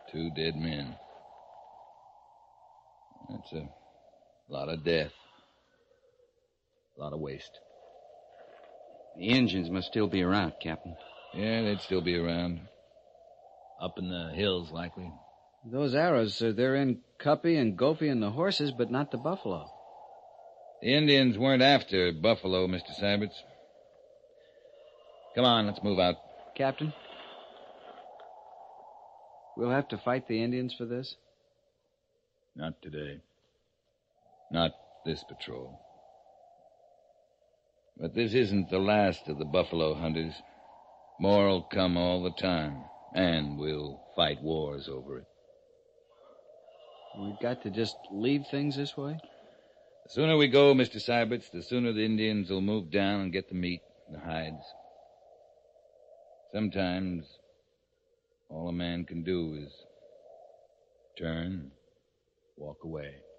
2 dead men. That's a lot of death. A lot of waste. The Indians must still be around, Captain. Yeah, they'd still be around. Up in the hills, likely. Those arrows, sir, they're in Cuppy and Gophie and the horses, but not the buffalo. The Indians weren't after buffalo, Mr. Syberts. Come on, let's move out. Captain? We'll have to fight the Indians for this? Not today. Not this patrol. But this isn't the last of the buffalo hunters. More'll come all the time, and we'll fight wars over it. We've got to just leave things this way? The sooner we go, Mr. Syberts, the sooner the Indians will move down and get the meat and the hides. Sometimes all a man can do is turn, walk away.